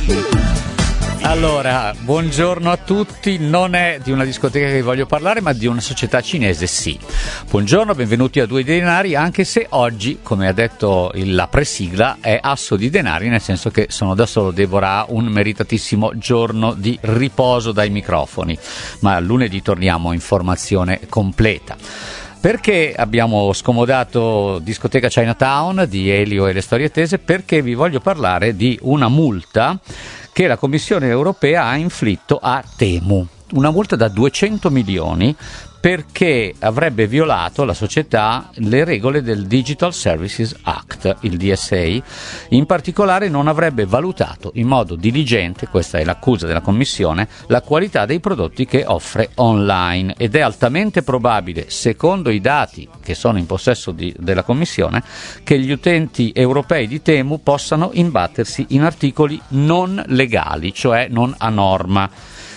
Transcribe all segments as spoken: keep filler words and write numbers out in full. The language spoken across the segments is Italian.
Allora, buongiorno a tutti. Non è di una discoteca che vi voglio parlare, ma di una società cinese, sì. Buongiorno, benvenuti a Due Denari, anche se oggi, come ha detto il, la presigla, è asso di denari, nel senso che sono da solo, Deborah ha un meritatissimo giorno di riposo dai microfoni, ma lunedì torniamo in formazione completa. Perché abbiamo scomodato discoteca Chinatown di Elio e le storie tese? Perché vi voglio parlare di una multa che la Commissione europea ha inflitto a Temu, una multa da duecento milioni perché avrebbe violato la società le regole del Digital Services Act, il D S A. In particolare non avrebbe valutato in modo diligente, questa è l'accusa della Commissione, la qualità dei prodotti che offre online, ed è altamente probabile, secondo i dati che sono in possesso di, della Commissione, che gli utenti europei di Temu possano imbattersi in articoli non legali, cioè non a norma.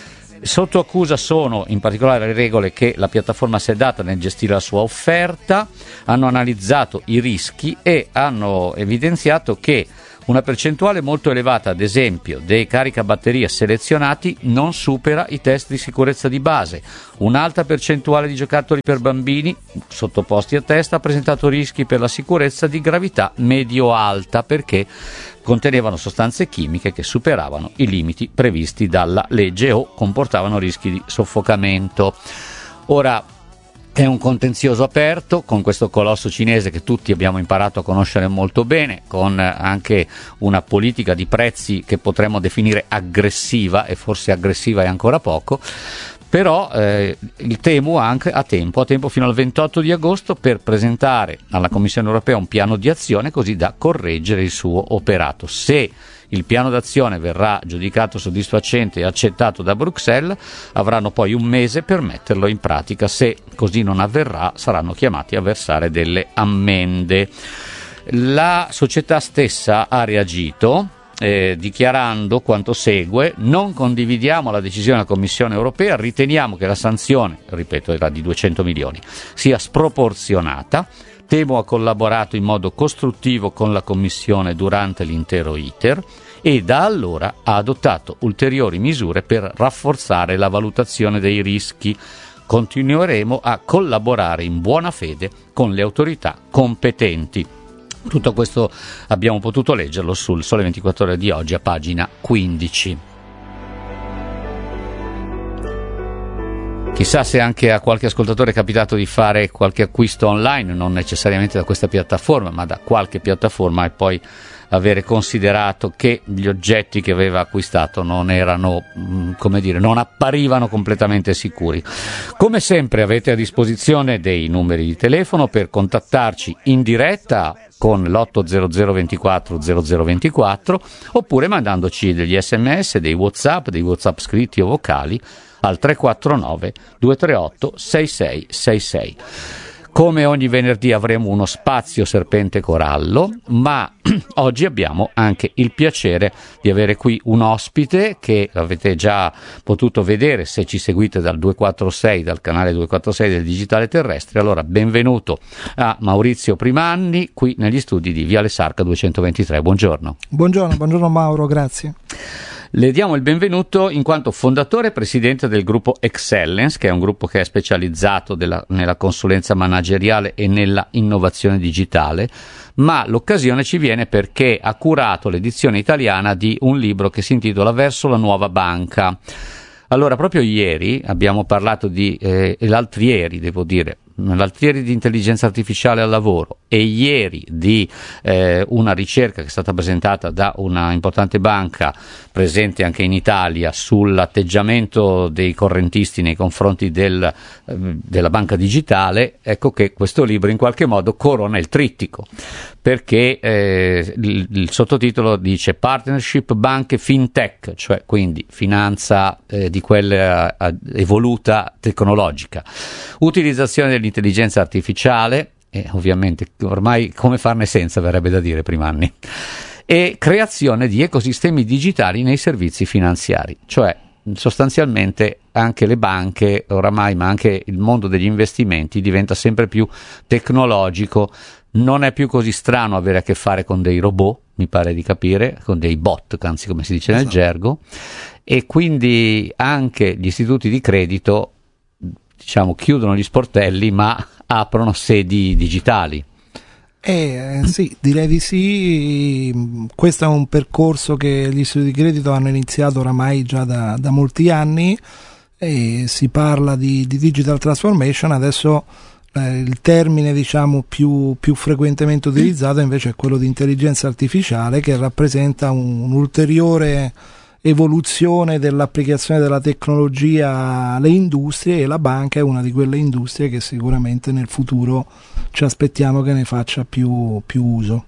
Sotto accusa sono in particolare le regole che la piattaforma si è data nel gestire la sua offerta, hanno analizzato i rischi e hanno evidenziato che una percentuale molto elevata, ad esempio, dei caricabatterie selezionati non supera i test di sicurezza di base. Un'alta percentuale di giocattoli per bambini sottoposti a test ha presentato rischi per la sicurezza di gravità medio-alta perché contenevano sostanze chimiche che superavano i limiti previsti dalla legge o comportavano rischi di soffocamento. Ora, è un contenzioso aperto con questo colosso cinese che tutti abbiamo imparato a conoscere molto bene, con anche una politica di prezzi che potremmo definire aggressiva, e forse aggressiva è ancora poco. Però eh, il Temu ha anche a tempo, a tempo fino al ventotto di agosto per presentare alla Commissione europea un piano di azione così da correggere il suo operato. Se il piano d'azione verrà giudicato soddisfacente e accettato da Bruxelles, avranno poi un mese per metterlo in pratica. Se così non avverrà, saranno chiamati a versare delle ammende. La società stessa ha reagito Eh, dichiarando quanto segue: non condividiamo la decisione della Commissione europea, riteniamo che la sanzione, ripeto era di duecento milioni, sia sproporzionata. Temu ha collaborato in modo costruttivo con la Commissione durante l'intero iter e da allora ha adottato ulteriori misure per rafforzare la valutazione dei rischi. Continueremo a collaborare in buona fede con le autorità competenti. Tutto questo abbiamo potuto leggerlo sul Sole ventiquattro Ore di oggi a pagina quindici. Chissà se anche a qualche ascoltatore è capitato di fare qualche acquisto online, non necessariamente da questa piattaforma, ma da qualche piattaforma, e poi avere considerato che gli oggetti che aveva acquistato non erano, come dire, non apparivano completamente sicuri. Come sempre avete a disposizione dei numeri di telefono per contattarci in diretta con l'otto zero zero ventiquattro zero zero ventiquattro oppure mandandoci degli sms, dei whatsapp, dei whatsapp scritti o vocali al tre quattro nove due tre otto sei sei sei sei. Come ogni venerdì avremo uno spazio Serpente Corallo, ma oggi abbiamo anche il piacere di avere qui un ospite che avete già potuto vedere se ci seguite dal duecentoquarantasei, dal canale duecentoquarantasei del Digitale Terrestre. Allora, benvenuto a Maurizio Primanni qui negli studi di Viale Sarca duecentoventitré. Buongiorno. Buongiorno, buongiorno Mauro, grazie. Le diamo il benvenuto in quanto fondatore e presidente del gruppo Excellence, che è un gruppo che è specializzato della, nella consulenza manageriale e nella innovazione digitale, ma l'occasione ci viene perché ha curato l'edizione italiana di un libro che si intitola Verso la nuova banca. Allora, proprio ieri abbiamo parlato di, eh, l'altro ieri devo dire, l'altro ieri di intelligenza artificiale al lavoro e ieri di eh, una ricerca che è stata presentata da una importante banca presente anche in Italia sull'atteggiamento dei correntisti nei confronti del, eh, della banca digitale. Ecco che questo libro in qualche modo corona il trittico, perché eh, il, il sottotitolo dice Partnership Banche Fintech, cioè quindi finanza eh, di quella eh, evoluta tecnologica, utilizzazione dell'intelligenza artificiale e ovviamente ormai come farne senza verrebbe da dire Primanni, e creazione di ecosistemi digitali nei servizi finanziari, cioè sostanzialmente anche le banche oramai, ma anche il mondo degli investimenti diventa sempre più tecnologico. Non è più così strano avere a che fare con dei robot, mi pare di capire, con dei bot, anzi come si dice nel esatto. gergo, e quindi anche gli istituti di credito, diciamo, chiudono gli sportelli ma aprono sedi digitali. Eh, sì, direi di sì. Questo è un percorso che gli istituti di credito hanno iniziato oramai già da, da molti anni, e si parla di, di digital transformation. Adesso eh, il termine, diciamo, più, più frequentemente utilizzato invece è quello di intelligenza artificiale, che rappresenta un, un ulteriore evoluzione dell'applicazione della tecnologia alle industrie, e la banca è una di quelle industrie che sicuramente nel futuro ci aspettiamo che ne faccia più, più uso.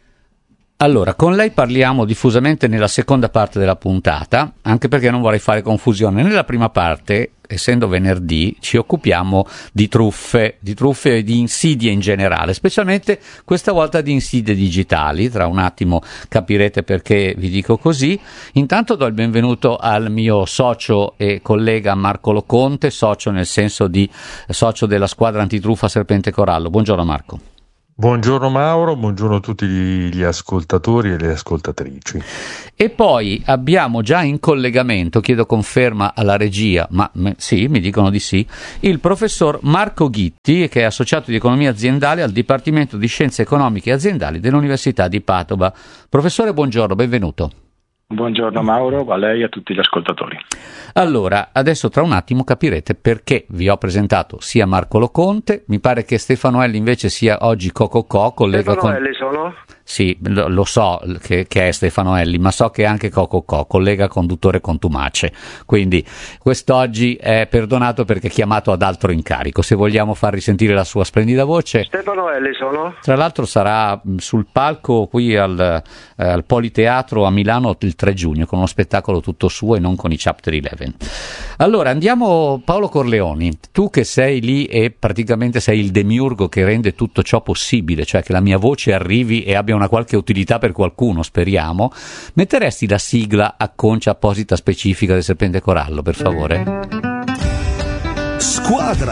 Allora, con lei parliamo diffusamente nella seconda parte della puntata, anche perché non vorrei fare confusione. Nella prima parte, essendo venerdì, ci occupiamo di truffe, di truffe e di insidie in generale, specialmente questa volta di insidie digitali. Tra un attimo capirete perché vi dico così. Intanto do il benvenuto al mio socio e collega Marco Loconte, socio nel senso di socio della squadra antitruffa Serpente Corallo. Buongiorno Marco. Buongiorno Mauro, buongiorno a tutti gli ascoltatori e le ascoltatrici. E poi abbiamo già in collegamento, chiedo conferma alla regia, ma me, sì, mi dicono di sì, il professor Marco Ghitti, che è associato di economia aziendale al Dipartimento di Scienze Economiche e Aziendali dell'Università di Padova. Professore, buongiorno, benvenuto. Buongiorno Mauro, a lei e a tutti gli ascoltatori. Allora, adesso tra un attimo capirete perché vi ho presentato sia Marco Loconte, mi pare che Stefano Elli invece sia oggi Cococò, collega Stefano con... Elli sono? Sì, lo, lo so che, che è Stefano Elli, ma so che è anche Cococò, collega conduttore contumace, quindi quest'oggi è perdonato perché è chiamato ad altro incarico. Se vogliamo far risentire la sua splendida voce, Stefano Elli sono? Tra l'altro sarà sul palco qui al, eh, al Politeatro a Milano il tre giugno con uno spettacolo tutto suo e non con i Chapter undici. Allora andiamo, Paolo Corleoni, tu che sei lì e praticamente sei il demiurgo che rende tutto ciò possibile, cioè che la mia voce arrivi e abbia una qualche utilità per qualcuno, speriamo, metteresti la sigla a concia apposita specifica del Serpente Corallo, per favore? Squadra